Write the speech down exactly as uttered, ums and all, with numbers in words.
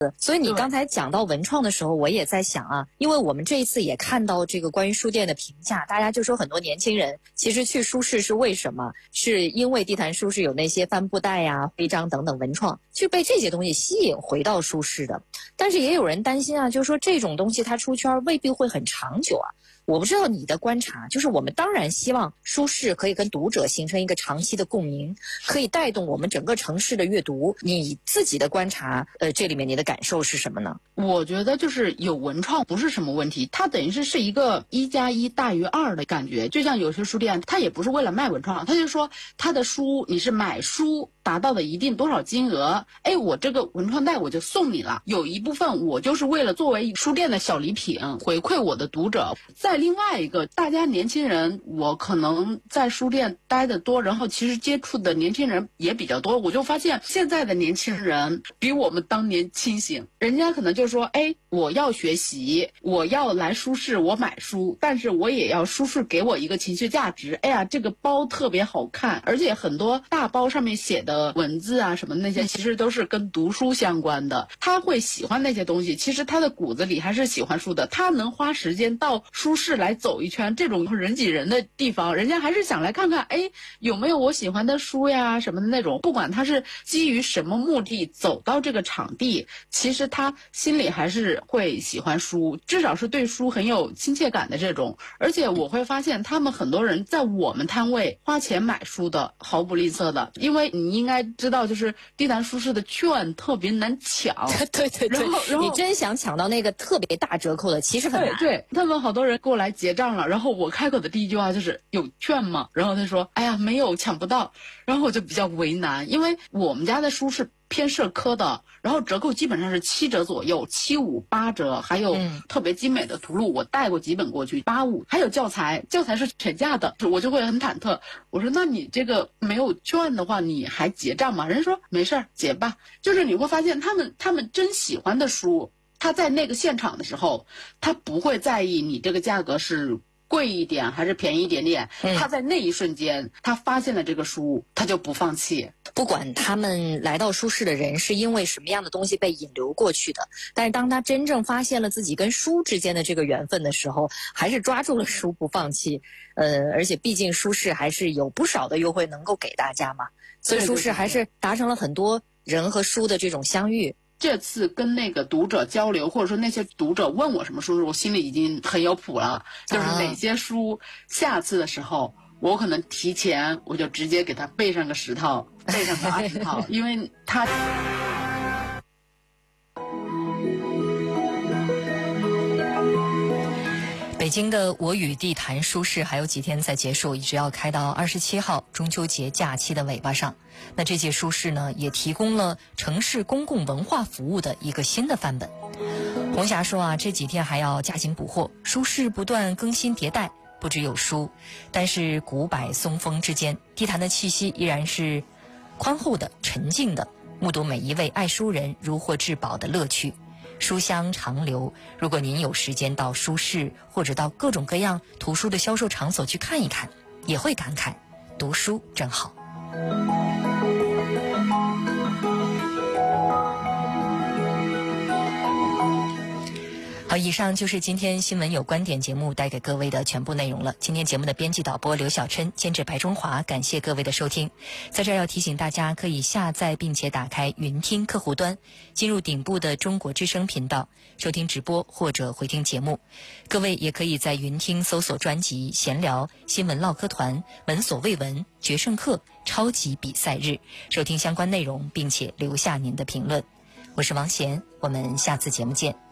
所以你刚才讲到文创的时候，我也在想啊，因为我们这一次也看到这个关于书店的评价，大家就说很多年轻人其实去书市是为什么？是因为地坛书市有那些帆布袋呀、徽章等等文创，就被这些东西吸引回到书市的。但是也有人担心啊，就是说这种东西它出圈未必会很长久啊。我不知道你的观察，就是我们当然希望书市可以跟读者形成一个长期的共鸣，可以带动我们整个城市的阅读。你自己的观察，呃，这里面你的感受是什么呢？ 我觉得就是有文创不是什么问题，它等于是是一个一加一大于二的感觉。就像有些书店，它也不是为了卖文创，它就说它的书你是买书达到的一定多少金额，哎，我这个文创袋我就送你了。有一部分我就是为了作为书店的小礼品回馈我的读者。再另外一个，大家年轻人，我可能在书店待得多，然后其实接触的年轻人也比较多，我就发现现在的年轻人比我们当年清醒。人家可能就说，哎，我要学习，我要来书市，我买书，但是我也要书市给我一个情绪价值。哎呀，这个包特别好看，而且很多大包上面写的文字啊什么的那些，其实都是跟读书相关的。他会喜欢那些东西，其实他的骨子里还是喜欢书的。他能花时间到书市来走一圈，这种人挤人的地方，人家还是想来看看，哎，有没有我喜欢的书呀什么的那种。不管他是基于什么目的走到这个场地，其实他心里还是会喜欢书，至少是对书很有亲切感的这种。而且我会发现他们很多人在我们摊位花钱买书的毫不吝啬的，因为你应该知道，就是地坛书市的券特别难抢。 对对对， 然后然后你真想抢到那个特别大折扣的，其实很难。 对对，他们好多人过来结账了，然后我开口的第一句话就是有券吗？然后他说，哎呀，没有，抢不到。然后我就比较为难，因为我们家的书是偏社科的，然后折扣基本上是七折左右，七五八折，还有特别精美的图录，我带过几本过去，八五，还有教材，教材是全价的，我就会很忐忑。我说，那你这个没有券的话，你还结账吗？人家说没事儿，结吧。就是你会发现，他们他们真喜欢的书，他在那个现场的时候，他不会在意你这个价格是贵一点还是便宜一点点，嗯、他在那一瞬间，他发现了这个书，他就不放弃。 不管他们来到书市的人是因为什么样的东西被引流过去的，但是当他真正发现了自己跟书之间的这个缘分的时候，还是抓住了书不放弃。呃，而且毕竟书市还是有不少的优惠能够给大家嘛，所以书市还是达成了很多人和书的这种相遇。 这次跟那个读者交流，或者说那些读者问我什么书，我心里已经很有谱了。就是哪些书，下次的时候我可能提前我就直接给他备上个十套，备上个二十套，因为他。 北京的我与地坛书市还有几天才结束，一直要开到二十七号中秋节假期的尾巴上。那这届书市呢，也提供了城市公共文化服务的一个新的范本。红霞说啊，这几天还要加紧补货，书市不断更新迭代，不只有书，但是古柏松风之间，地坛的气息依然是宽厚的、沉静的，目睹每一位爱书人如获至宝的乐趣。书香长流，如果您有时间到书市或者到各种各样图书的销售场所去看一看，也会感慨读书真好。好，以上就是今天新闻有观点节目带给各位的全部内容了。今天节目的编辑导播刘小琛，监制白中华，感谢各位的收听。在这儿要提醒大家，可以下载并且打开云听客户端，进入顶部的中国之声频道，收听直播或者回听节目。各位也可以在云听搜索专辑闲聊、新闻唠嗑团、闻所未闻、决胜课、超级比赛日，收听相关内容，并且留下您的评论。我是王贤，我们下次节目见。